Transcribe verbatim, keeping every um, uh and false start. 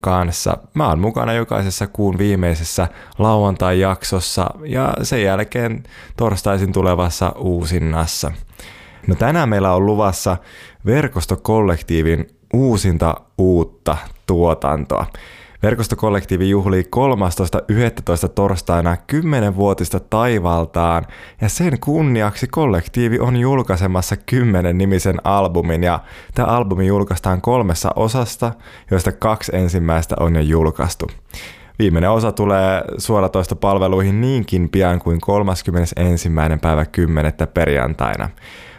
kanssa. Mä oon mukana jokaisessa kuun viimeisessä lauantai-jaksossa ja sen jälkeen torstaisin tulevassa uusinnassa. No tänään meillä on luvassa Verkostokollektiivin uusinta uutta tuotantoa. Verkostokollektiivi juhlii kolmastoista yhdestoista torstaina kymmenvuotista taivaltaan ja sen kunniaksi kollektiivi on julkaisemassa kymmenen nimisen albumin ja tämä albumi julkaistaan kolmessa osasta, joista kaksi ensimmäistä on jo julkaistu. Viimeinen osa tulee suoratoistopalveluihin niinkin pian kuin kolmaskymmenesensimmäinen päivä kymmenettä perjantaina.